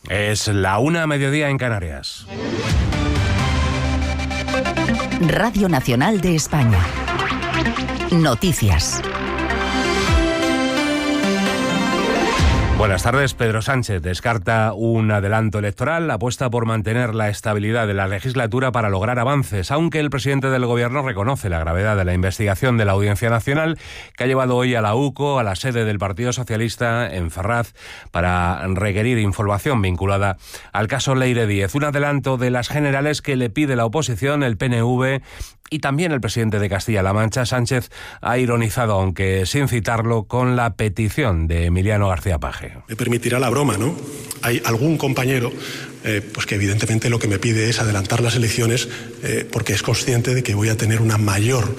Es la 1:00 en Canarias. Radio Nacional de España. Noticias. Buenas tardes. Pedro Sánchez descarta un adelanto electoral, apuesta por mantener la estabilidad de la legislatura para lograr avances, aunque el presidente del Gobierno reconoce la gravedad de la investigación de la Audiencia Nacional, que ha llevado hoy a la UCO, a la sede del Partido Socialista en Ferraz, para requerir información vinculada al caso Leire Díez. Un adelanto de las generales que le pide la oposición, el PNV y también el presidente de Castilla-La Mancha. Sánchez ha ironizado, aunque sin citarlo, con la petición de Emiliano García Paje. Me permitirá la broma, ¿no? Hay algún compañero pues que evidentemente lo que me pide es adelantar las elecciones porque es consciente de que voy a tener una mayor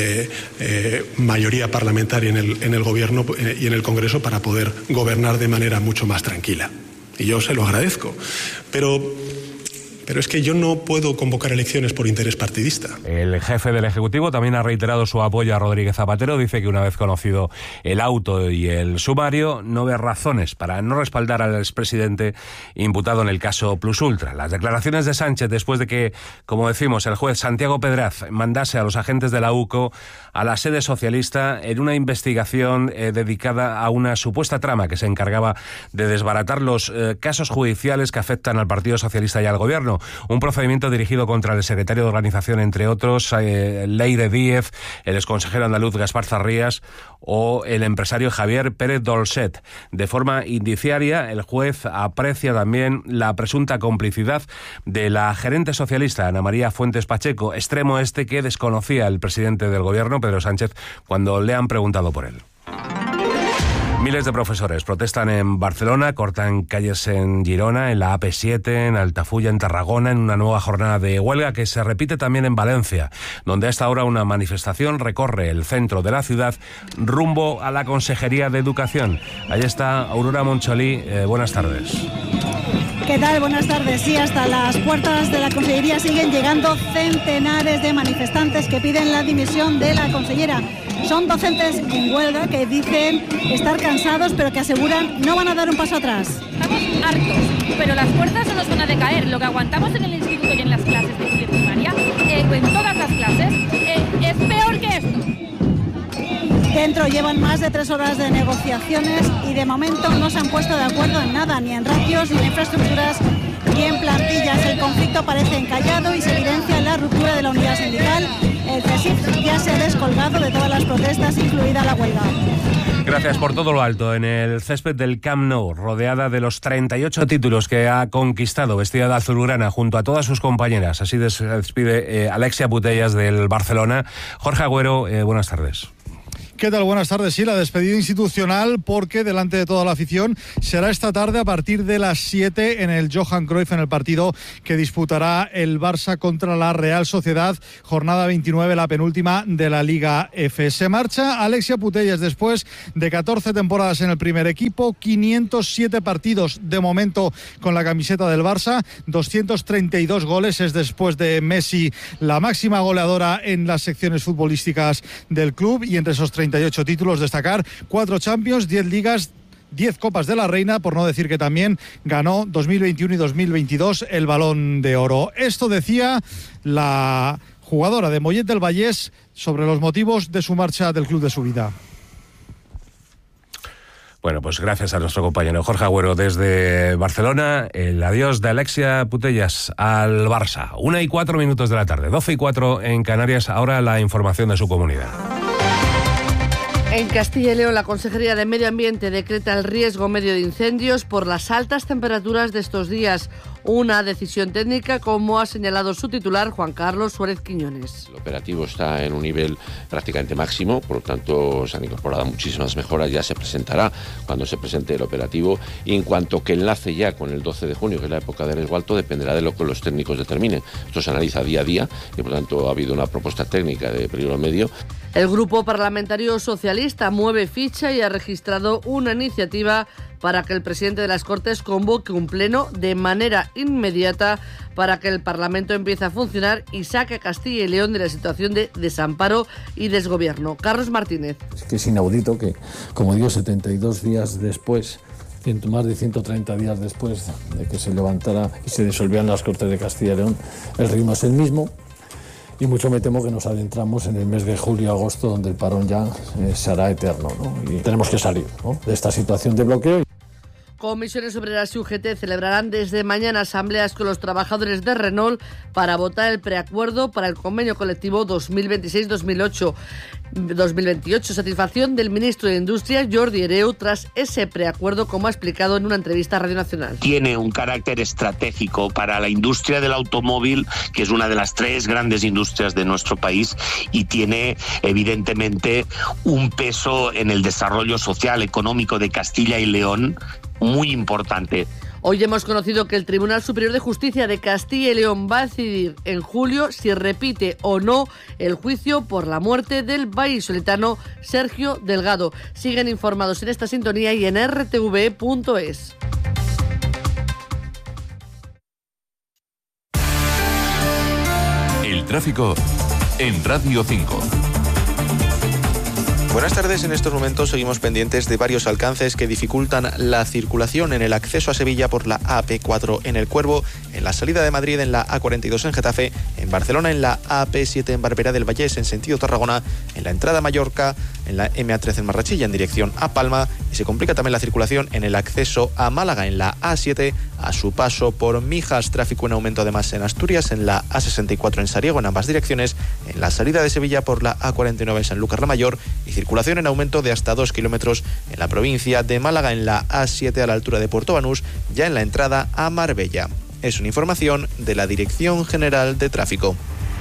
mayoría parlamentaria en el Gobierno y en el Congreso para poder gobernar de manera mucho más tranquila. Y yo se lo agradezco. Pero es que yo no puedo convocar elecciones por interés partidista. El jefe del Ejecutivo también ha reiterado su apoyo a Rodríguez Zapatero. Dice que una vez conocido el auto y el sumario, no ve razones para no respaldar al expresidente imputado en el caso Plus Ultra. Las declaraciones de Sánchez después de que, como decimos, el juez Santiago Pedraz mandase a los agentes de la UCO a la sede socialista en una investigación dedicada a una supuesta trama que se encargaba de desbaratar los casos judiciales que afectan al Partido Socialista y al Gobierno. Un procedimiento dirigido contra el secretario de organización, entre otros, Leire Díez, el exconsejero andaluz Gaspar Zarrías o el empresario Javier Pérez Dolcet. De forma indiciaria, el juez aprecia también la presunta complicidad de la gerente socialista Ana María Fuentes Pacheco, extremo que desconocía el presidente del Gobierno, Pedro Sánchez, cuando le han preguntado por él. Miles de profesores protestan en Barcelona, cortan calles en Girona, en la AP7, en Altafulla, en Tarragona, en una nueva jornada de huelga que se repite también en Valencia, donde a esta hora una manifestación recorre el centro de la ciudad rumbo a la Consejería de Educación. Ahí está Aurora Moncholí. Buenas tardes. ¿Qué tal? Buenas tardes. Sí, hasta las puertas de la Consellería siguen llegando centenares de manifestantes que piden la dimisión de la consellera. Son docentes en huelga que dicen estar cansados, pero que aseguran no van a dar un paso atrás. Estamos hartos, pero las fuerzas no nos van a decaer. Lo que aguantamos en el instituto y en las clases de primaria, en todas las clases, es peor que esto. Dentro llevan más de 3 horas de negociaciones y de momento no se han puesto de acuerdo en nada, ni en ratios, ni en infraestructuras, ni en plantillas. El conflicto parece encallado y se evidencia la ruptura de la unidad sindical. El CSIC ya se ha descolgado de todas las protestas, incluida la huelga. Gracias por todo lo alto en el césped del Camp Nou, rodeada de los 38 títulos que ha conquistado, vestida de azulgrana junto a todas sus compañeras. Así se despide Alexia Putellas del Barcelona. Jorge Agüero, buenas tardes. ¿Qué tal? Buenas tardes. Sí, la despedida institucional, porque delante de toda la afición será esta tarde a partir de las 7 en el Johan Cruyff, en el partido que disputará el Barça contra la Real Sociedad, jornada 29, la penúltima de la Liga F. Se marcha Alexia Putellas después de 14 temporadas en el primer equipo, 507 partidos de momento con la camiseta del Barça, 232 goles, es después de Messi la máxima goleadora en las secciones futbolísticas del club, y entre esos 38 títulos destacar 4 Champions, 10 ligas, 10 Copas de la Reina, por no decir que también ganó 2021 y 2022 el Balón de Oro. Esto decía la jugadora de Mollet del Vallès sobre los motivos de su marcha del club de su vida. Bueno, pues gracias a nuestro compañero Jorge Agüero desde Barcelona. El adiós de Alexia Putellas al Barça. 1:04 de la tarde, 12:04 en Canarias. Ahora la información de su comunidad. En Castilla y León, la Consejería de Medio Ambiente decreta el riesgo medio de incendios por las altas temperaturas de estos días. Una decisión técnica, como ha señalado su titular, Juan Carlos Suárez Quiñones. El operativo está en un nivel prácticamente máximo, por lo tanto se han incorporado muchísimas mejoras, ya se presentará cuando se presente el operativo, y en cuanto que enlace ya con el 12 de junio, que es la época de riesgo alto, dependerá de lo que los técnicos determinen. Esto se analiza día a día y por lo tanto ha habido una propuesta técnica de peligro medio. El Grupo Parlamentario Socialista mueve ficha y ha registrado una iniciativa para que el presidente de las Cortes convoque un pleno de manera inmediata para que el Parlamento empiece a funcionar y saque a Castilla y León de la situación de desamparo y desgobierno. Carlos Martínez. Es que es inaudito que, como digo, 72 días después más de 130 días después de que se levantara y se disolvieran las Cortes de Castilla y León, el ritmo es el mismo. Y mucho me temo que nos adentramos en el mes de julio-agosto, donde el parón ya se hará eterno, ¿no? Y tenemos que salir, ¿no?, de esta situación de bloqueo. Comisiones Obreras y UGT celebrarán desde mañana asambleas con los trabajadores de Renault para votar el preacuerdo para el convenio colectivo 2026-2028. Satisfacción del ministro de Industria, Jordi Hereu, tras ese preacuerdo, como ha explicado en una entrevista a Radio Nacional. Tiene un carácter estratégico para la industria del automóvil, que es una de las 3 grandes industrias de nuestro país, y tiene evidentemente un peso en el desarrollo social, económico de Castilla y León muy importante. Hoy hemos conocido que el Tribunal Superior de Justicia de Castilla y León va a decidir en julio si repite o no el juicio por la muerte del vallisoletano Sergio Delgado. Siguen informados en esta sintonía y en rtv.es. El tráfico en Radio 5. Buenas tardes. En estos momentos seguimos pendientes de varios alcances que dificultan la circulación en el acceso a Sevilla por la AP4 en El Cuervo, en la salida de Madrid en la A42 en Getafe, en Barcelona en la AP7 en Barberá del Vallés en sentido Tarragona, en la entrada a Mallorca, en la MA13 en Marrachilla en dirección a Palma, y se complica también la circulación en el acceso a Málaga en la A7 a su paso por Mijas. Tráfico en aumento además en Asturias, en la A64 en Sariego en ambas direcciones, en la salida de Sevilla por la A49 en Sanlúcar la Mayor, y circulación en aumento de hasta 2 kilómetros en la provincia de Málaga en la A7 a la altura de Puerto Banús, ya en la entrada a Marbella. Es una información de la Dirección General de Tráfico.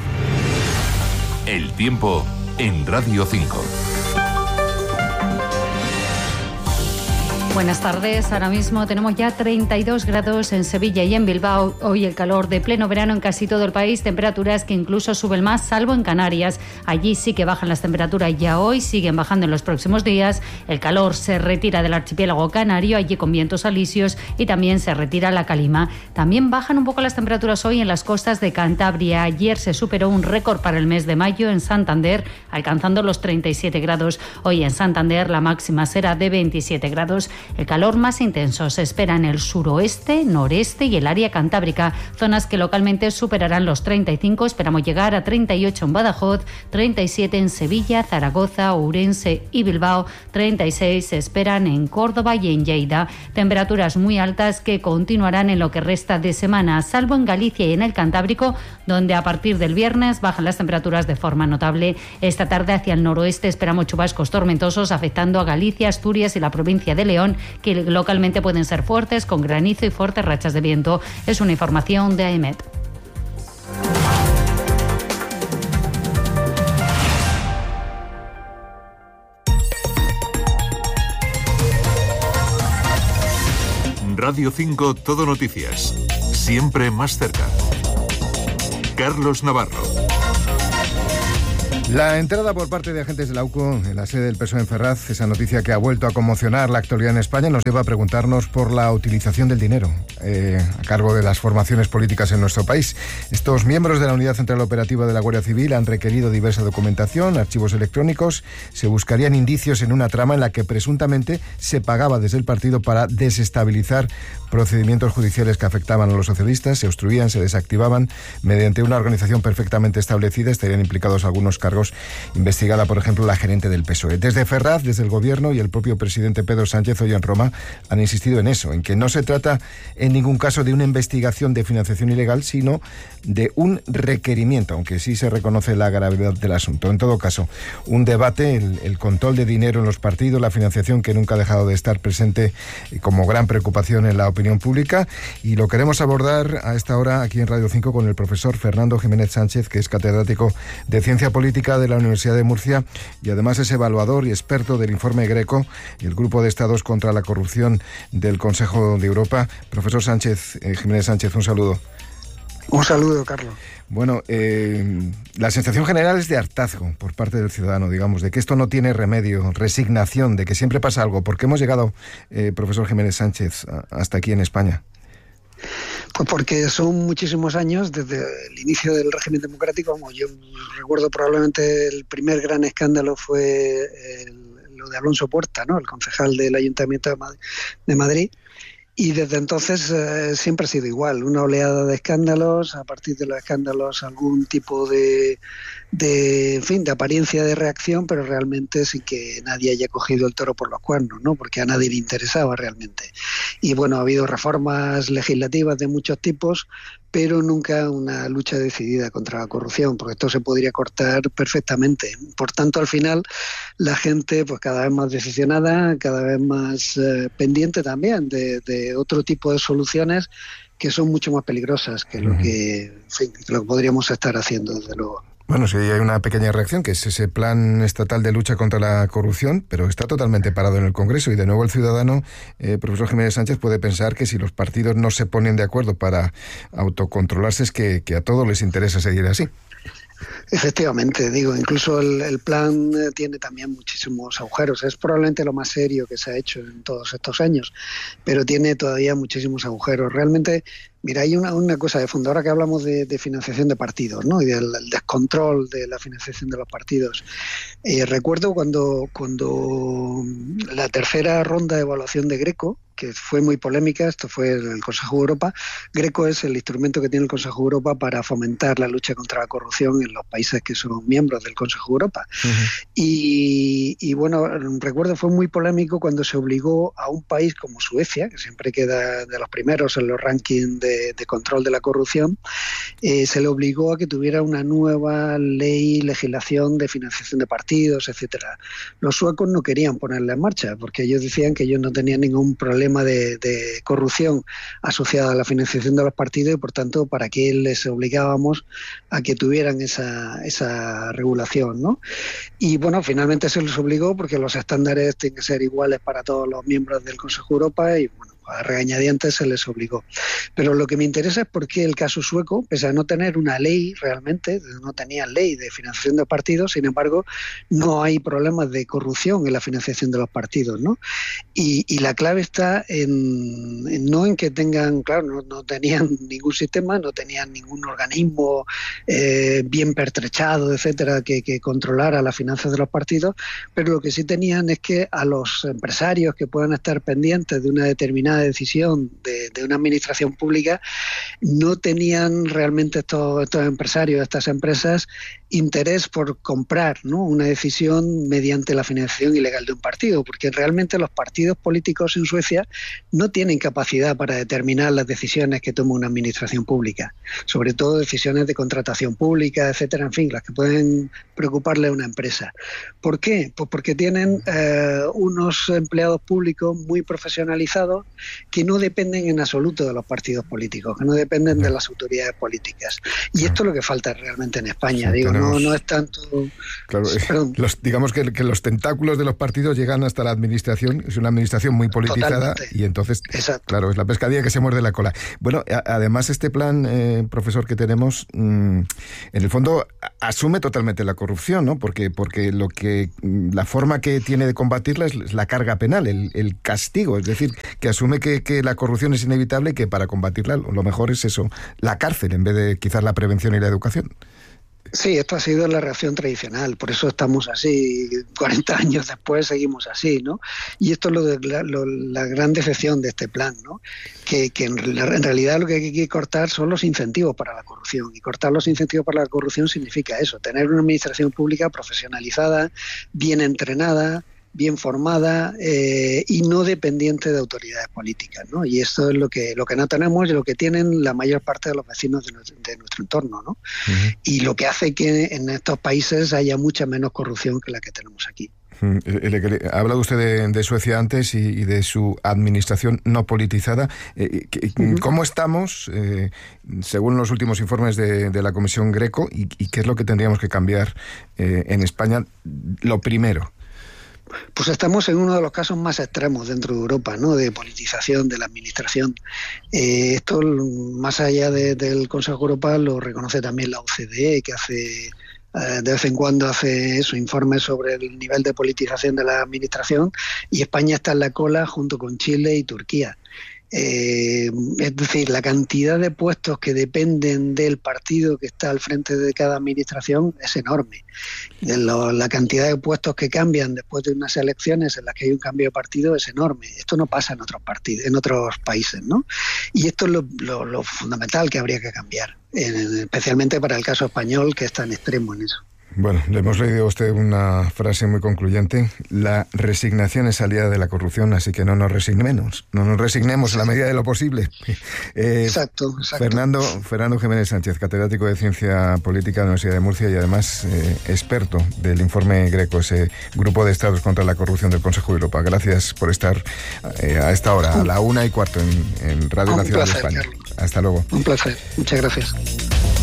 El tiempo en Radio 5. Buenas tardes. Ahora mismo tenemos ya 32 grados en Sevilla y en Bilbao. Hoy el calor de pleno verano en casi todo el país. Temperaturas que incluso suben más, salvo en Canarias. Allí sí que bajan las temperaturas. Ya hoy siguen bajando en los próximos días. El calor se retira del archipiélago canario, allí con vientos alisios, y también se retira la calima. También bajan un poco las temperaturas hoy en las costas de Cantabria. Ayer se superó un récord para el mes de mayo en Santander, alcanzando los 37 grados. Hoy en Santander la máxima será de 27 grados. El calor más intenso se espera en el suroeste, noreste y el área cantábrica, zonas que localmente superarán los 35. Esperamos llegar a 38 en Badajoz, 37 en Sevilla, Zaragoza, Ourense y Bilbao, 36 se esperan en Córdoba y en Lleida. Temperaturas muy altas que continuarán en lo que resta de semana, salvo en Galicia y en el Cantábrico, donde a partir del viernes bajan las temperaturas de forma notable. Esta tarde hacia el noroeste esperamos chubascos tormentosos afectando a Galicia, Asturias y la provincia de León, que localmente pueden ser fuertes, con granizo y fuertes rachas de viento. Es una información de AEMET. Radio 5 Todo Noticias. Siempre más cerca. Carlos Navarro. La entrada por parte de agentes de la UCO en la sede del PSOE en Ferraz, esa noticia que ha vuelto a conmocionar la actualidad en España, nos lleva a preguntarnos por la utilización del dinero a cargo de las formaciones políticas en nuestro país. Estos miembros de la Unidad Central Operativa de la Guardia Civil han requerido diversa documentación, archivos electrónicos. Se buscarían indicios en una trama en la que presuntamente se pagaba desde el partido para desestabilizar procedimientos judiciales que afectaban a los socialistas, se obstruían, se desactivaban mediante una organización perfectamente establecida. Estarían implicados algunos cargos, investigada por ejemplo la gerente del PSOE. Desde Ferraz, desde el gobierno y el propio presidente Pedro Sánchez hoy en Roma han insistido en eso, en que no se trata en ningún caso de una investigación de financiación ilegal, sino de un requerimiento, aunque sí se reconoce la gravedad del asunto. En todo caso, un debate, el control de dinero en los partidos, la financiación, que nunca ha dejado de estar presente como gran preocupación en la opinión pública, y lo queremos abordar a esta hora aquí en Radio 5 con el profesor Fernando Jiménez Sánchez, que es catedrático de Ciencia Política de la Universidad de Murcia y además es evaluador y experto del informe Greco y el Grupo de Estados contra la Corrupción del Consejo de Europa. Profesor Sánchez, Jiménez Sánchez, un saludo. Un saludo, Carlos. Bueno, la sensación general es de hartazgo por parte del ciudadano, digamos, de que esto no tiene remedio, resignación, de que siempre pasa algo. ¿Por qué hemos llegado, profesor Jiménez Sánchez, hasta aquí en España? Pues porque son muchísimos años desde el inicio del régimen democrático. Como yo recuerdo, probablemente el primer gran escándalo fue lo de Alonso Puerta, ¿no? El concejal del Ayuntamiento de Madrid. Y desde entonces siempre ha sido igual, una oleada de escándalos, a partir de los escándalos algún tipo de apariencia de reacción, pero realmente sin que nadie haya cogido el toro por los cuernos, ¿no? Porque a nadie le interesaba realmente. Y bueno, ha habido reformas legislativas de muchos tipos, pero nunca una lucha decidida contra la corrupción, porque esto se podría cortar perfectamente. Por tanto, al final, la gente pues cada vez más decepcionada, cada vez más pendiente también de otro tipo de soluciones que son mucho más peligrosas que lo que podríamos estar haciendo, desde luego. Bueno, sí, hay una pequeña reacción, que es ese plan estatal de lucha contra la corrupción, pero está totalmente parado en el Congreso. Y de nuevo el ciudadano, profesor Jiménez Sánchez, puede pensar que si los partidos no se ponen de acuerdo para autocontrolarse, es que a todos les interesa seguir así. Efectivamente, digo, incluso el plan tiene también muchísimos agujeros. Es probablemente lo más serio que se ha hecho en todos estos años, pero tiene todavía muchísimos agujeros. Realmente, mira, hay una cosa de fondo. Ahora que hablamos de financiación de partidos, ¿no? Y del descontrol de la financiación de los partidos. Recuerdo cuando la tercera ronda de evaluación de Greco, que fue muy polémica, esto fue el Consejo de Europa. Greco es el instrumento que tiene el Consejo de Europa para fomentar la lucha contra la corrupción en los países que son miembros del Consejo de Europa. Y bueno, recuerdo, fue muy polémico cuando se obligó a un país como Suecia, que siempre queda de los primeros en los rankings de control de la corrupción, se le obligó a que tuviera una nueva legislación de financiación de partidos, etcétera. Los suecos no querían ponerla en marcha, porque ellos decían que ellos no tenían ningún problema de corrupción asociada a la financiación de los partidos, y por tanto, ¿para qué les obligábamos a que tuvieran esa regulación, ¿no? Y bueno, finalmente se les obligó porque los estándares tienen que ser iguales para todos los miembros del Consejo de Europa, y bueno, a regañadientes se les obligó. Pero lo que me interesa es por qué el caso sueco, pese a no tener una ley realmente, no tenían ley de financiación de partidos, sin embargo, no hay problemas de corrupción en la financiación de los partidos, ¿no? Y la clave está no en que tengan, claro, no tenían ningún sistema, no tenían ningún organismo bien pertrechado, etcétera, que controlara las finanzas de los partidos, pero lo que sí tenían es que a los empresarios que puedan estar pendientes de una determinada decisión de una administración pública, no tenían realmente estos empresarios, estas empresas, interés por comprar, ¿no?, una decisión mediante la financiación ilegal de un partido, porque realmente los partidos políticos en Suecia no tienen capacidad para determinar las decisiones que toma una administración pública, sobre todo decisiones de contratación pública, etcétera, en fin, las que pueden preocuparle a una empresa. ¿Por qué? Pues porque tienen unos empleados públicos muy profesionalizados que no dependen en absoluto de los partidos políticos, que no dependen de las autoridades políticas. Y esto es lo que falta realmente en España. Sí, digo, no es tanto... Claro, digamos que los tentáculos de los partidos llegan hasta la administración, es una administración muy politizada. Totalmente. Y entonces, exacto, claro, es la pescadilla que se muerde la cola. Bueno, además este plan, profesor, que tenemos, en el fondo asume totalmente la corrupción, ¿no? Porque la forma que tiene de combatirla es la carga penal, el castigo, es decir, que asume que la corrupción es inevitable y que para combatirla lo mejor es eso, la cárcel, en vez de quizás la prevención y la educación. Sí, esto ha sido la reacción tradicional, por eso estamos así, 40 años después seguimos así, ¿no? Y esto es la gran decepción de este plan, ¿no? Que en realidad lo que hay que cortar son los incentivos para la corrupción, y cortar los incentivos para la corrupción significa eso, tener una administración pública profesionalizada, bien entrenada, bien formada y no dependiente de autoridades políticas, ¿no? Y esto es lo que no tenemos y lo que tienen la mayor parte de los vecinos de nuestro entorno, ¿no? Uh-huh. Y lo que hace que en estos países haya mucha menos corrupción que la que tenemos aquí. Ha hablado usted de Suecia antes y de su administración no politizada. ¿Cómo estamos, según los últimos informes de la Comisión Greco, y qué es lo que tendríamos que cambiar en España? Lo primero. Pues estamos en uno de los casos más extremos dentro de Europa, ¿no?, de politización de la administración. Esto, más allá del Consejo de Europa, lo reconoce también la OCDE, que de vez en cuando hace su informe sobre el nivel de politización de la administración, y España está en la cola junto con Chile y Turquía. Es decir, la cantidad de puestos que dependen del partido que está al frente de cada administración es enorme. La cantidad de puestos que cambian después de unas elecciones en las que hay un cambio de partido es enorme. Esto no pasa en otros partidos, en otros países, ¿no? Y esto es lo fundamental que habría que cambiar, especialmente para el caso español, que es tan extremo en eso. Bueno, le hemos leído a usted una frase muy concluyente. La resignación es aliada de la corrupción, así que no nos resignemos. No nos resignemos en la medida de lo posible. Exacto. Fernando Jiménez Sánchez, catedrático de Ciencia Política de la Universidad de Murcia y además experto del informe Greco, ese grupo de estados contra la corrupción del Consejo de Europa. Gracias por estar a esta hora, a la 1:15 en Radio Nacional de España. Carlos. Hasta luego. Un placer. Muchas gracias.